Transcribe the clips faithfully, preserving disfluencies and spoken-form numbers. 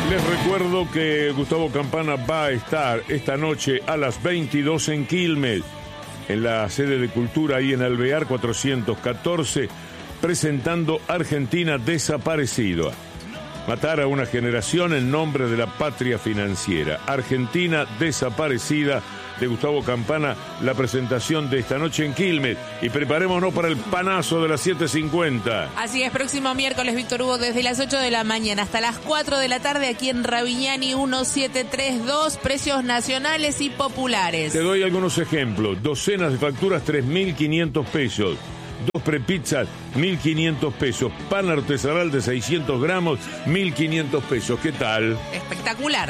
Les recuerdo que Gustavo Campana va a estar esta noche a las veintidós en Quilmes, en la sede de Cultura, ahí en Alvear cuatrocientos catorce, presentando Argentina Desaparecida. Matar a una generación en nombre de la patria financiera. Argentina Desaparecida, de Gustavo Campana, la presentación de esta noche en Quilmes. Y preparémonos para el panazo de las siete cincuenta. Así es, próximo miércoles, Víctor Hugo, desde las ocho de la mañana hasta las cuatro de la tarde, aquí en Ravignani diecisiete treinta y dos, precios nacionales y populares. Te doy algunos ejemplos. Docenas de facturas, tres mil quinientos pesos. Dos prepizzas, mil quinientos pesos. Pan artesanal de seiscientos gramos, mil quinientos pesos. ¿Qué tal? Espectacular.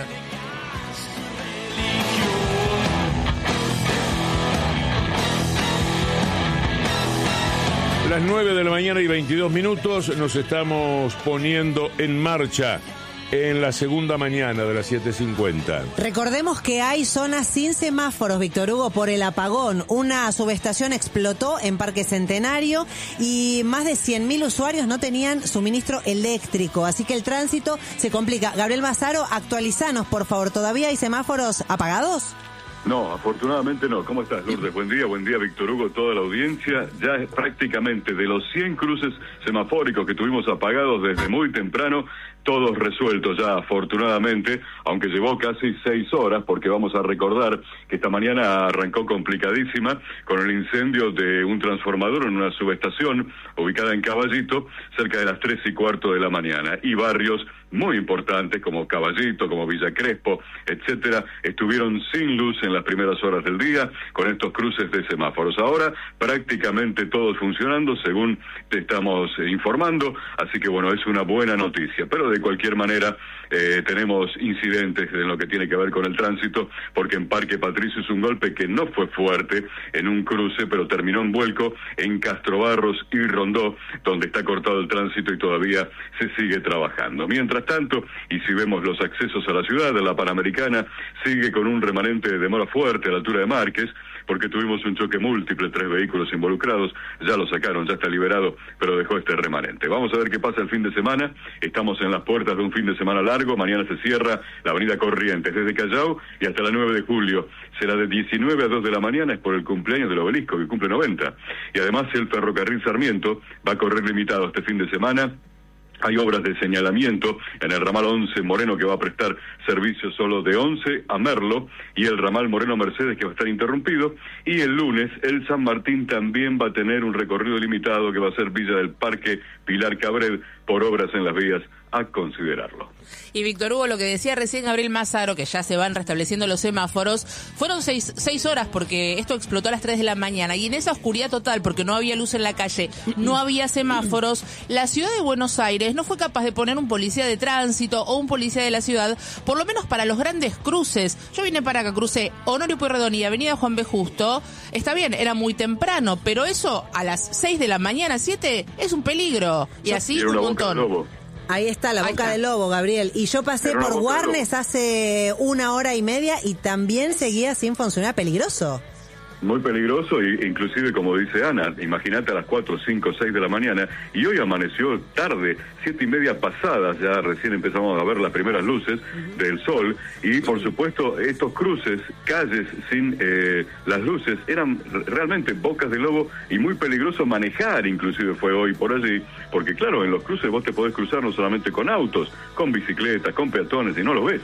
Las nueve de la mañana y veintidós minutos, nos estamos poniendo en marcha en la segunda mañana de las siete cincuenta. Recordemos que hay zonas sin semáforos, Víctor Hugo, por el apagón. Una subestación explotó en Parque Centenario y más de cien mil usuarios no tenían suministro eléctrico, así que el tránsito se complica. Gabriel Mazaro, actualizanos, por favor. ¿Todavía hay semáforos apagados? No, afortunadamente no. ¿Cómo estás, Lourdes? Buen día, buen día, Víctor Hugo, toda la audiencia. Ya es prácticamente de los cien cruces semafóricos que tuvimos apagados desde muy temprano, todos resueltos ya, afortunadamente, aunque llevó casi seis horas, porque vamos a recordar que esta mañana arrancó complicadísima con el incendio de un transformador en una subestación ubicada en Caballito, cerca de las tres y cuarto de la mañana, y barrios muy importantes como Caballito, como Villa Crespo, etcétera, estuvieron sin luz en las primeras horas del día con estos cruces de semáforos. Ahora prácticamente todos funcionando según te estamos eh, informando, así que bueno, es una buena noticia, pero de cualquier manera eh, tenemos incidentes en lo que tiene que ver con el tránsito, porque en Parque Patricio es un golpe que no fue fuerte en un cruce, pero terminó en vuelco en Castro Barros y Rondó, donde está cortado el tránsito y todavía se sigue trabajando. Mientras tanto, y si vemos los accesos a la ciudad, la Panamericana sigue con un remanente de demora fuerte a la altura de Márquez, porque tuvimos un choque múltiple, tres vehículos involucrados, ya lo sacaron, ya está liberado, pero dejó este remanente. Vamos a ver qué pasa el fin de semana. Estamos en las puertas de un fin de semana largo. Mañana se cierra la avenida Corrientes desde Callao y hasta la nueve de julio. Será de diecinueve a dos de la mañana, es por el cumpleaños del Obelisco, que cumple noventa. Y además el ferrocarril Sarmiento va a correr limitado este fin de semana. Hay obras de señalamiento en el ramal once Moreno, que va a prestar servicio solo de once a Merlo, y el ramal Moreno Mercedes, que va a estar interrumpido. Y el lunes el San Martín también va a tener un recorrido limitado, que va a ser Villa del Parque Pilar Cabred, por obras en las vías, a considerarlo. Y Víctor Hugo, lo que decía recién Gabriel Mazaro, que ya se van restableciendo los semáforos, fueron seis, seis horas porque esto explotó a las tres de la mañana, y en esa oscuridad total, porque no había luz en la calle, no había semáforos, la ciudad de Buenos Aires no fue capaz de poner un policía de tránsito o un policía de la ciudad, por lo menos para los grandes cruces. Yo vine para acá, crucé Honorio Pueyrredón y Avenida Juan B. Justo, está bien, era muy temprano, pero eso a las seis de la mañana, siete, es un peligro, y así un montón. Ahí está, la Ahí boca está. del lobo, Gabriel. Y yo pasé Pero por no, Warnes hace una hora y media y también seguía sin funcionar, peligroso. Muy peligroso, e inclusive, como dice Ana, imagínate a las cuatro, cinco, seis de la mañana, y hoy amaneció tarde, siete y media pasadas, ya recién empezamos a ver las primeras luces uh-huh. del sol, y por supuesto estos cruces, calles sin eh, las luces, eran realmente bocas de lobo y muy peligroso manejar, inclusive fue hoy por allí, porque claro, en los cruces vos te podés cruzar no solamente con autos, con bicicletas, con peatones, y no los ves.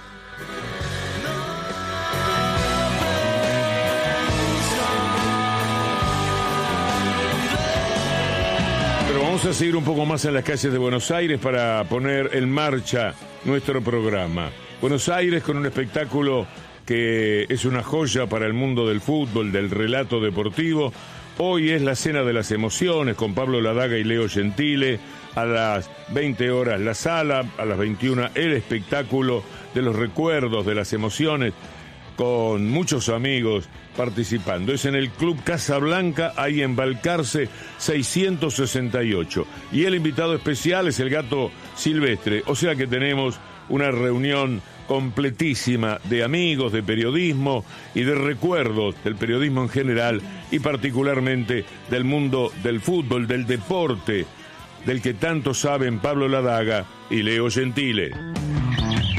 Vamos a seguir un poco más en las calles de Buenos Aires para poner en marcha nuestro programa. Buenos Aires con un espectáculo que es una joya para el mundo del fútbol, del relato deportivo. Hoy es la Cena de las Emociones con Pablo Ladaga y Leo Gentile. A las veinte horas la sala, a las veintiuna el espectáculo de los recuerdos, de las emociones, con muchos amigos participando. Es en el Club Casablanca, ahí en Balcarce seiscientos sesenta y ocho. Y el invitado especial es el Gato Silvestre. O sea que tenemos una reunión completísima de amigos, de periodismo y de recuerdos del periodismo en general y particularmente del mundo del fútbol, del deporte, del que tanto saben Pablo Ladaga y Leo Gentile.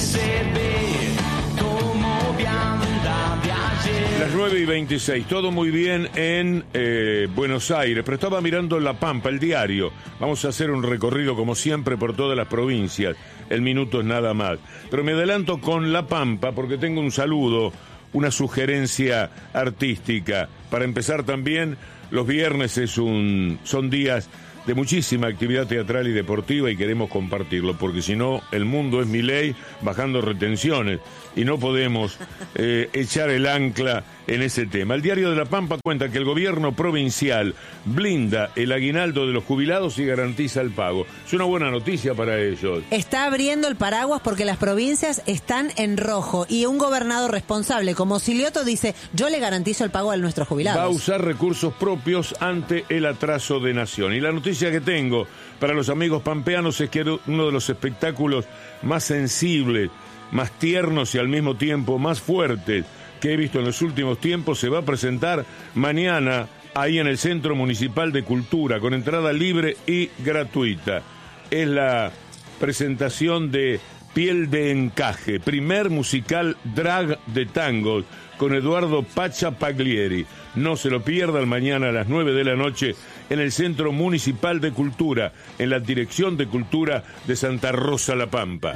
Las nueve y veintiséis, todo muy bien en eh, Buenos Aires, pero estaba mirando La Pampa, el diario. Vamos a hacer un recorrido como siempre por todas las provincias, el minuto es nada más. Pero me adelanto con La Pampa porque tengo un saludo, una sugerencia artística. Para empezar también, los viernes es un, son días de muchísima actividad teatral y deportiva y queremos compartirlo, porque si no, el mundo es Milei bajando retenciones y no podemos eh, echar el ancla en ese tema. El Diario de La Pampa cuenta que el gobierno provincial blinda el aguinaldo de los jubilados y garantiza el pago. Es una buena noticia para ellos. Está abriendo el paraguas porque las provincias están en rojo y un gobernador responsable como Silioto dice, yo le garantizo el pago a nuestros jubilados. Va a usar recursos propios ante el atraso de Nación. Y la noticia que tengo para los amigos pampeanos es que uno de los espectáculos más sensibles, más tiernos y al mismo tiempo más fuertes que he visto en los últimos tiempos se va a presentar mañana ahí en el Centro Municipal de Cultura con entrada libre y gratuita. Es la presentación de Piel de Encaje, primer musical drag de tangos con Eduardo Pacha Paglieri. No se lo pierdan mañana a las nueve de la noche en el Centro Municipal de Cultura, en la Dirección de Cultura de Santa Rosa La Pampa.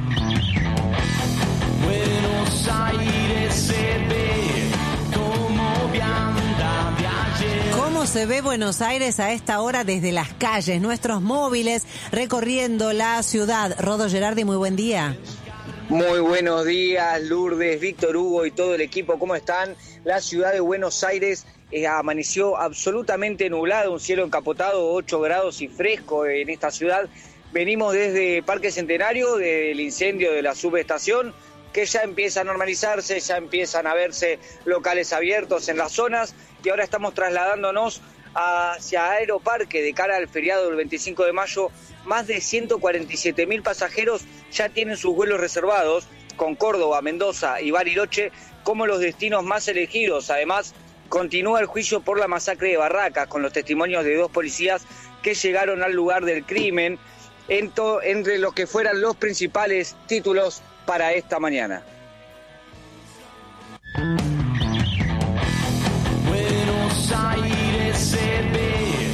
Buenos Aires se ve como vianda de ayer. ¿Cómo se ve Buenos Aires a esta hora desde las calles, nuestros móviles, recorriendo la ciudad? Rodo Gerardi, muy buen día. Muy buenos días, Lourdes, Víctor Hugo y todo el equipo, ¿cómo están? La ciudad de Buenos Aires eh, amaneció absolutamente nublado, un cielo encapotado, ocho grados y fresco en esta ciudad. Venimos desde Parque Centenario, del incendio de la subestación, que ya empieza a normalizarse, ya empiezan a verse locales abiertos en las zonas, y ahora estamos trasladándonos hacia Aeroparque de cara al feriado del veinticinco de mayo. Más de ciento cuarenta y siete mil pasajeros ya tienen sus vuelos reservados, con Córdoba, Mendoza y Bariloche como los destinos más elegidos. Además, continúa el juicio por la masacre de Barracas, con los testimonios de dos policías que llegaron al lugar del crimen, en to- entre los que fueran los principales títulos para esta mañana. Buenos Aires se ve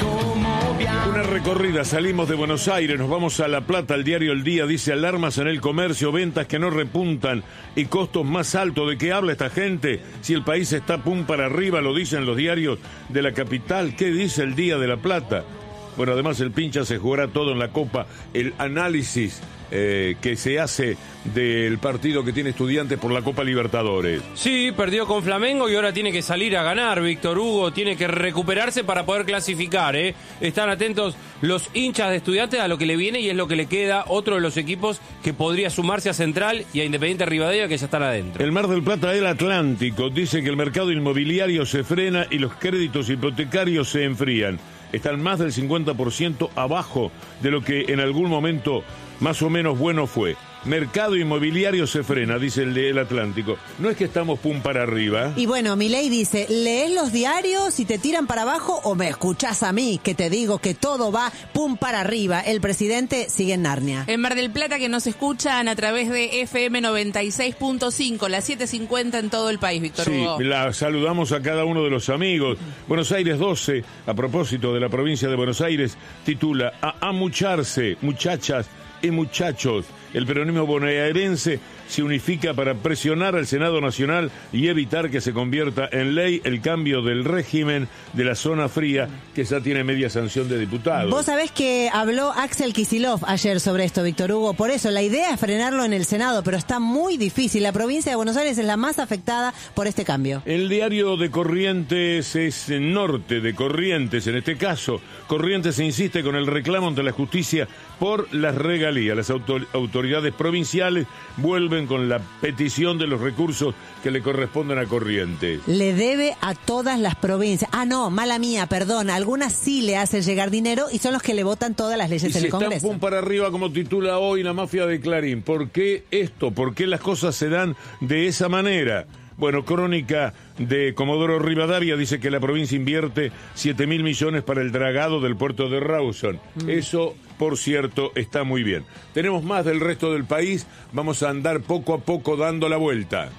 como vianda. Una recorrida, salimos de Buenos Aires, nos vamos a La Plata. El diario El Día dice alarmas en el comercio, ventas que no repuntan y costos más altos. ¿De qué habla esta gente? Si el país está pum para arriba, lo dicen los diarios de la capital. ¿Qué dice El Día de La Plata? Bueno, además el pincha se jugará todo en la Copa. El análisis eh, que se hace del partido que tiene Estudiantes por la Copa Libertadores. Sí, perdió con Flamengo y ahora tiene que salir a ganar. Víctor Hugo tiene que recuperarse para poder clasificar, ¿eh? Están atentos los hinchas de Estudiantes a lo que le viene y es lo que le queda otro de los equipos que podría sumarse a Central y a Independiente Rivadavia, que ya están adentro. El Mar del Plata, el Atlántico, dice que el mercado inmobiliario se frena y los créditos hipotecarios se enfrían. Están más del cincuenta por ciento abajo de lo que en algún momento más o menos bueno fue. Mercado inmobiliario se frena, dice el del Atlántico. No es que estamos pum para arriba. Y bueno, Milei dice, ¿lees los diarios y te tiran para abajo o me escuchás a mí que te digo que todo va pum para arriba? El presidente sigue en Narnia. En Mar del Plata, que nos escuchan a través de F M noventa y seis punto cinco, las siete cincuenta en todo el país, Víctor Sí, Hugo. la saludamos a cada uno de los amigos. Buenos Aires doce, a propósito de la provincia de Buenos Aires, titula A amucharse, muchachas y muchachos. El peronismo bonaerense se unifica para presionar al Senado Nacional y evitar que se convierta en ley el cambio del régimen de la zona fría, que ya tiene media sanción de diputados. Vos sabés que habló Axel Kicillof ayer sobre esto, Víctor Hugo. Por eso, la idea es frenarlo en el Senado, pero está muy difícil. La provincia de Buenos Aires es la más afectada por este cambio. El diario de Corrientes es Norte de Corrientes, en este caso. Corrientes se insiste con el reclamo ante la justicia por las regalías. Las autor- autoridades provinciales vuelven con la petición de los recursos que le corresponden a Corrientes. Le debe a todas las provincias. Ah, no, mala mía, perdón. Algunas sí le hacen llegar dinero y son los que le votan todas las leyes Y en si el están Congreso. pum para arriba, como titula hoy la mafia de Clarín, ¿por qué esto? ¿Por qué las cosas se dan de esa manera? Bueno, crónica de Comodoro Rivadavia dice que la provincia invierte siete mil millones para el dragado del puerto de Rawson. Mm. Eso, por cierto, está muy bien. Tenemos más del resto del país, vamos a andar poco a poco dando la vuelta.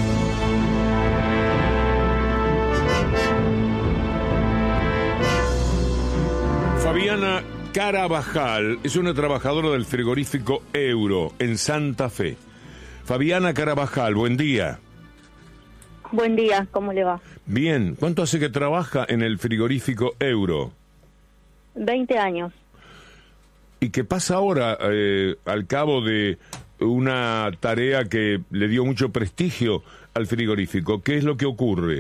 Fabiana Carabajal es una trabajadora del frigorífico Euro en Santa Fe. Fabiana Carabajal, buen día. Buen día, ¿cómo le va? Bien, ¿cuánto hace que trabaja en el frigorífico Euro? veinte años. ¿Y qué pasa ahora eh, al cabo de una tarea que le dio mucho prestigio al frigorífico? ¿Qué es lo que ocurre?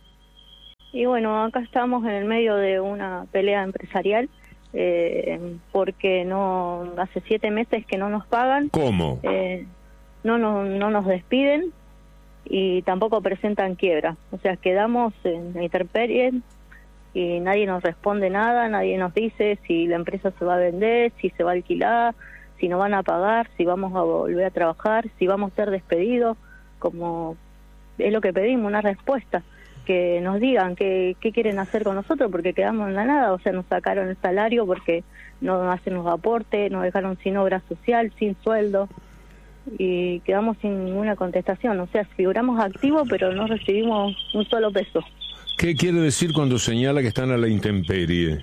Y bueno, acá estamos en el medio de una pelea empresarial eh, porque no hace siete meses que no nos pagan. ¿Cómo? Eh, no, no, no nos despiden y tampoco presentan quiebra. O sea, quedamos en la intemperie y nadie nos responde nada, nadie nos dice si la empresa se va a vender, si se va a alquilar, si nos van a pagar, si vamos a volver a trabajar, si vamos a ser despedidos, como es lo que pedimos, una respuesta, que nos digan qué, qué quieren hacer con nosotros, porque quedamos en la nada. O sea, nos sacaron el salario porque no hacen los aportes, nos dejaron sin obra social, sin sueldo, y quedamos sin ninguna contestación. O sea, figuramos activos, pero no recibimos un solo peso. ¿Qué quiere decir cuando señala que están a la intemperie?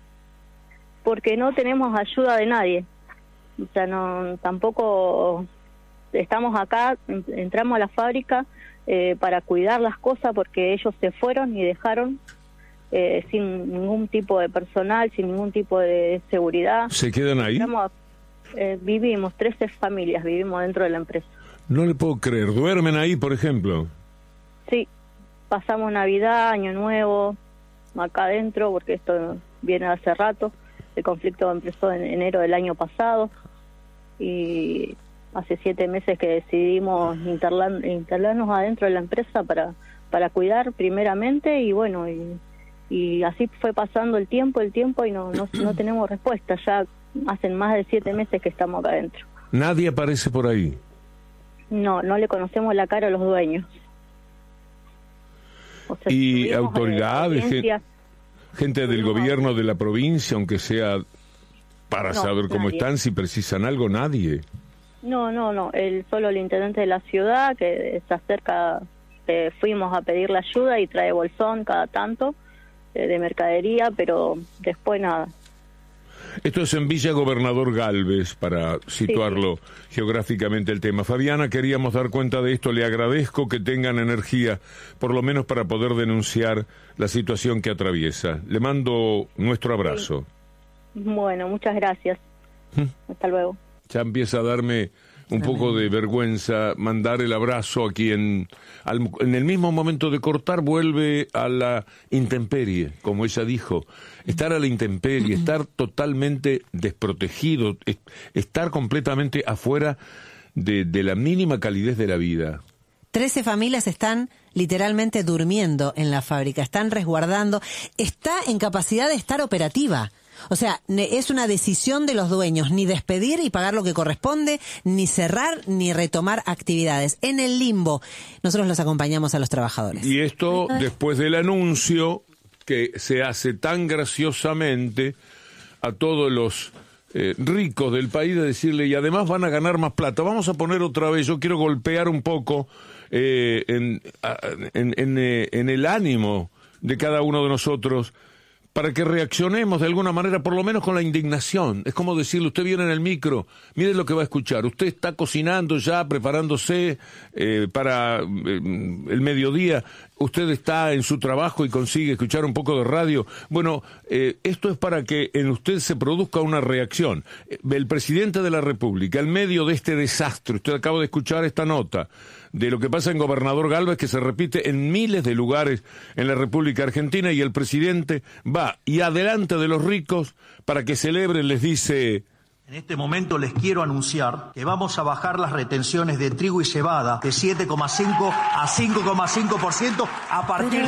Porque no tenemos ayuda de nadie. O sea, no, tampoco estamos acá, entramos a la fábrica eh, para cuidar las cosas, porque ellos se fueron y dejaron eh, sin ningún tipo de personal, sin ningún tipo de seguridad. ¿Se quedan ahí? Estamos, eh, vivimos, trece familias vivimos dentro de la empresa. No le puedo creer. ¿Duermen ahí, por ejemplo? Sí, pasamos Navidad, Año Nuevo, acá adentro, porque esto viene de hace rato. El conflicto empezó en enero del año pasado y hace siete meses que decidimos interlar, interlarnos adentro de la empresa para para cuidar primeramente, y bueno, y, y así fue pasando el tiempo, el tiempo y no, no, no tenemos respuesta. Ya hacen más de siete meses que estamos acá adentro. ¿Nadie aparece por ahí? No, no le conocemos la cara a los dueños. O sea, ¿y autoridades, gente, gente del gobierno de la provincia, aunque sea para no, saber cómo nadie. Están, si precisan algo? Nadie. No, no, no, el, solo el intendente de la ciudad, que se acerca, eh, fuimos a pedir la ayuda y trae bolsón cada tanto eh, de mercadería, pero después nada. Esto es en Villa Gobernador Galvez, para situarlo sí. geográficamente el tema. Fabiana, queríamos dar cuenta de esto. Le agradezco que tengan energía, por lo menos para poder denunciar la situación que atraviesa. Le mando nuestro abrazo. Sí. Bueno, muchas gracias. ¿Mm? Hasta luego. Ya empieza a darme un poco de vergüenza mandar el abrazo a quien al, en el mismo momento de cortar vuelve a la intemperie, como ella dijo. Estar a la intemperie, estar totalmente desprotegido, estar completamente afuera de, de la mínima calidez de la vida. Trece familias están literalmente durmiendo en la fábrica, están resguardando, está en capacidad de estar operativa. O sea, es una decisión de los dueños, ni despedir y pagar lo que corresponde, ni cerrar, ni retomar actividades. En el limbo, nosotros los acompañamos a los trabajadores. Y esto después del anuncio que se hace tan graciosamente a todos los eh, ricos del país, de decirle, y además van a ganar más plata. Vamos a poner otra vez, yo quiero golpear un poco eh, en, en, en, eh, en el ánimo de cada uno de nosotros, para que reaccionemos de alguna manera, por lo menos con la indignación. Es como decirle, usted viene en el micro, mire lo que va a escuchar. Usted está cocinando ya, preparándose eh, para eh, el mediodía. Usted está en su trabajo y consigue escuchar un poco de radio. Bueno, eh, esto es para que en usted se produzca una reacción. El presidente de la República, en medio de este desastre, usted acaba de escuchar esta nota de lo que pasa en Gobernador Galvez, que se repite en miles de lugares en la República Argentina, y el presidente va y adelante de los ricos para que celebren, les dice: en este momento les quiero anunciar que vamos a bajar las retenciones de trigo y cebada de siete coma cinco a cinco coma cinco por ciento a partir de